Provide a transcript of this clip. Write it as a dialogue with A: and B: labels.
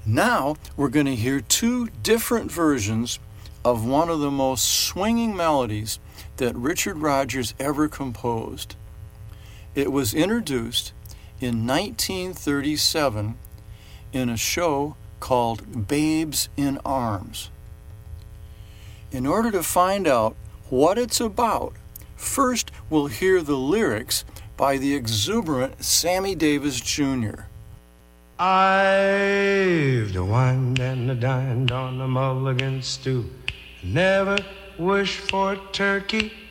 A: Now we're going to hear two different versions of one of the most swinging melodies that Richard Rodgers ever composed. It was introduced in 1937 in a show called Babes in Arms. In order to find out what it's about, first we'll hear the lyrics by the exuberant Sammy Davis Jr.
B: I've wined and dined on a mulligan stew. Never wish for turkey